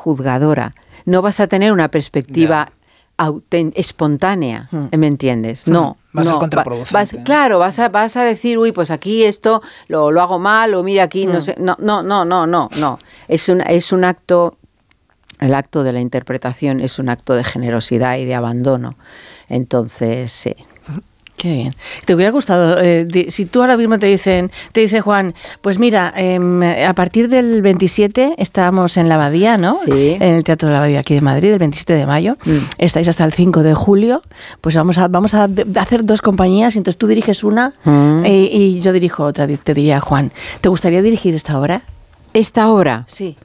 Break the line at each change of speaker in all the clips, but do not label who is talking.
juzgadora, no vas a tener una perspectiva espontánea, ¿me entiendes? No.
Va a ser contraproducente.
Claro, vas a decir, uy, pues aquí esto lo hago mal, o mira aquí, no sé. No. Es un acto, el acto de la interpretación es un acto de generosidad y de abandono. Entonces, sí.
Qué bien. ¿Te hubiera gustado, si tú ahora mismo te dice Juan, pues mira, a partir del 27 estábamos en la Abadía, ¿no?
Sí.
En el Teatro de la Abadía aquí de Madrid, el 27 de mayo. Estáis hasta el 5 de julio. Pues vamos a hacer 2 compañías, y entonces tú diriges una y yo dirijo otra. Te diría, Juan, ¿te gustaría dirigir esta obra?
¿Esta obra?
Sí.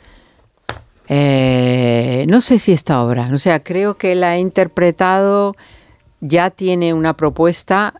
No sé si esta obra. O sea, creo que la he interpretado... Ya tiene una propuesta,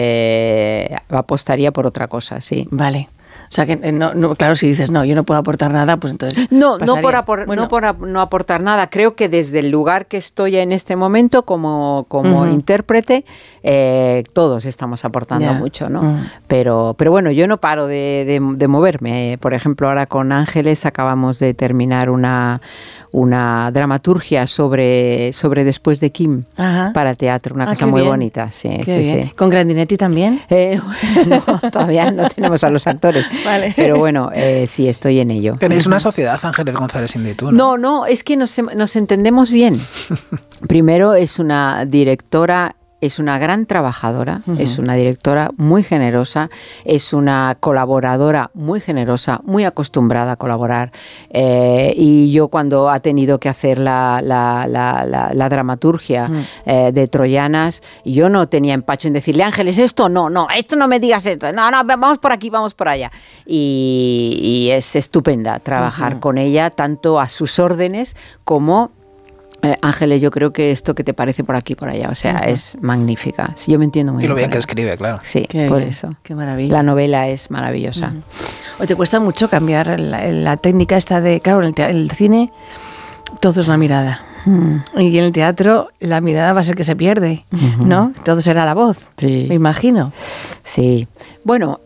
apostaría por otra cosa, sí.
Vale. O sea que, no, claro, si dices, no, yo no puedo aportar nada, pues entonces...
No por no aportar nada. Creo que desde el lugar que estoy en este momento como intérprete, todos estamos aportando mucho, ¿no? Pero bueno, yo no paro de moverme. Por ejemplo, ahora con Ángeles acabamos de terminar una dramaturgia sobre Después de Kim para teatro, una cosa muy bonita. Sí.
¿Con Grandinetti también?
No, todavía no tenemos a los actores.
Vale.
Pero bueno, sí, estoy en ello.
Tenéis una sociedad, Ángeles González Indy-tú, ¿no?
No, es que nos entendemos bien. Primero, es una directora... Es una gran trabajadora, es una directora muy generosa, es una colaboradora muy generosa, muy acostumbrada a colaborar. Y yo cuando ha tenido que hacer la dramaturgia de Troyanas, yo no tenía empacho en decirle, Ángeles, esto no me digas esto, no, vamos por aquí, vamos por allá. Y es estupenda trabajar con ella, tanto a sus órdenes como... Ángeles, yo creo que esto que te parece por aquí por allá, o sea, es magnífica. Sí, yo me entiendo muy bien.
Y lo bien que escribe, claro.
Sí, por eso.
Qué maravilla.
La novela es maravillosa.
¿O te cuesta mucho cambiar la técnica esta de, claro, en el cine todo es la mirada. Y en el teatro la mirada va a ser que se pierde, ¿no? Todo será la voz, me imagino.
Sí. Bueno,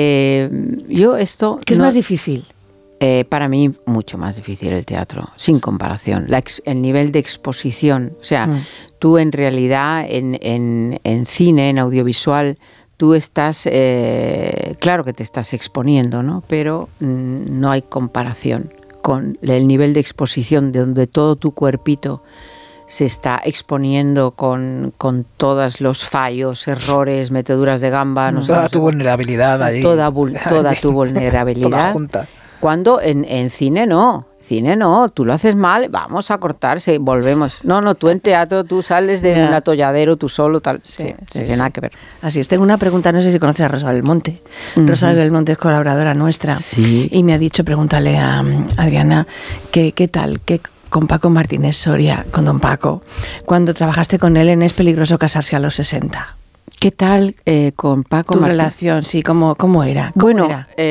yo esto...
¿Qué es más difícil?
Para mí mucho más difícil el teatro, sin comparación. El nivel de exposición, o sea, tú en realidad en cine, en audiovisual, tú estás, claro que te estás exponiendo, ¿no? Pero no hay comparación con el nivel de exposición de donde todo tu cuerpito se está exponiendo con todos los fallos, errores, meteduras de gamba.
Toda tu vulnerabilidad ahí.
Toda tu vulnerabilidad.
Toda junta.
Cuando en cine no, tú lo haces mal, vamos a cortarse, volvemos. No, tú en teatro, tú sales de un atolladero, tú solo, tal. Sí, nada que ver.
Así es, tengo una pregunta, no sé si conoces a Rosa Belmonte. Rosa Belmonte es colaboradora nuestra.
Sí.
Y me ha dicho, pregúntale a Adriana, ¿qué tal? Con Paco Martínez Soria, con don Paco, cuando trabajaste con él en Es peligroso casarse a los 60.
¿Qué tal con Paco
Martínez? Tu relación, sí, ¿cómo era?
Bueno,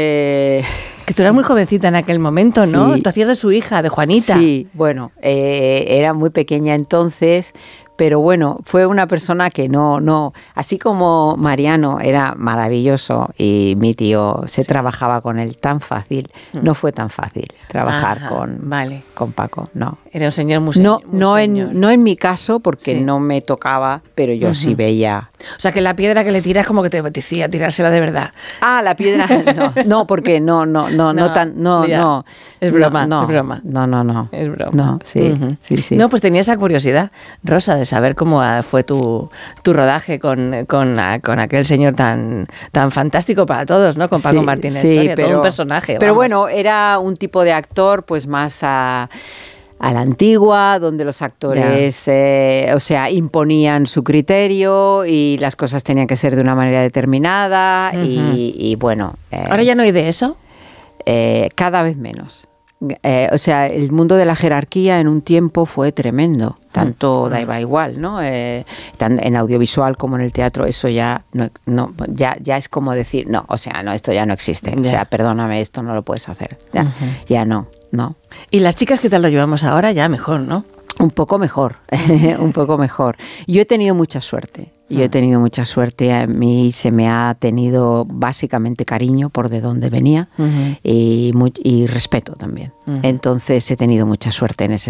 que tú eras muy jovencita en aquel momento, ¿no? Sí. Te hacías de su hija, de Juanita.
Sí, bueno, era muy pequeña entonces, pero bueno, fue una persona que no, así como Mariano era maravilloso y mi tío se trabajaba con él tan fácil, no fue tan fácil trabajar con Paco, no.
Era un señor muy señor.
No en mi caso, porque no me tocaba, pero yo sí veía.
O sea, que la piedra que le tiras como que te decía tirársela de verdad.
Ah, la piedra, no, porque no.
Es broma, es broma.
No.
Es broma.
No, sí.
No, pues tenía esa curiosidad, Rosa, de saber cómo fue tu rodaje con aquel señor tan fantástico para todos, ¿no? Con Paco Martínez Soria, todo un personaje.
Pero bueno, era un tipo de actor pues más a la antigua, donde los actores, imponían su criterio y las cosas tenían que ser de una manera determinada y bueno.
¿Ahora ya no hay de eso?
Cada vez menos. El mundo de la jerarquía en un tiempo fue tremendo. Tanto daba igual, ¿no? En audiovisual como en el teatro, eso ya ya es como decir, no, esto ya no existe. O sea, perdóname, esto no lo puedes hacer. Ya no.
¿Y las chicas qué tal lo llevamos ahora? Ya mejor, ¿no?
Un poco mejor, un poco mejor. Yo he tenido mucha suerte. A mí se me ha tenido básicamente cariño por de dónde venía y respeto también. Entonces he tenido mucha suerte en ese